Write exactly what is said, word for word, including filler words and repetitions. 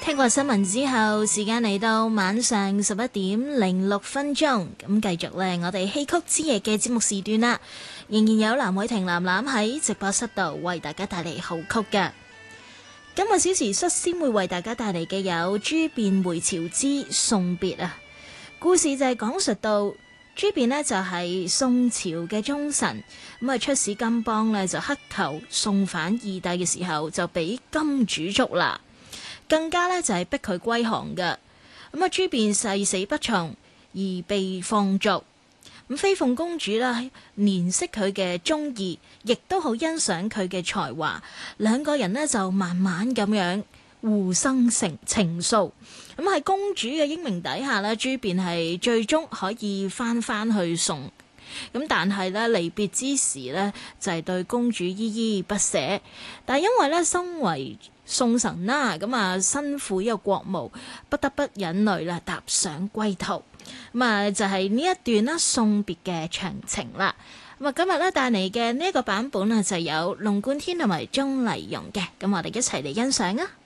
聽過新聞之後，時間嚟到晚上十一點零六分鐘，咁繼續咧，我哋戲曲之夜嘅節目時段啦，仍然有藍偉霆藍藍喺直播室度為大家帶嚟好曲嘅。今個小時率先會為大家帶嚟嘅有《朱弁回朝之送別》啊，故事就係講述到朱弁呢就係宋朝嘅忠臣，咁啊出使金邦呢就乞求送返義帝嘅時候就俾金主捉啦。更加咧就係逼佢歸降嘅，咁啊朱弁誓死不從而被放逐。咁飛鳳公主啦，憐惜佢嘅忠義，亦都好欣賞佢嘅才華，兩個人呢就慢慢咁樣互生成情愫。咁喺公主嘅英明底下呢，朱弁係最終可以翻翻去宋。咁但係咧離別之時呢，就係、是、對公主依依不捨。但係因為咧身為宋臣啦，咁啊身負呢個國務，不得不忍淚啦，踏上歸途。咁啊就係呢一段啦送別嘅詳情啦。咁啊今日咧帶嚟嘅呢一個版本啊，就有龍貫天同埋鍾麗蓉嘅。咁我哋一齊嚟欣賞啊！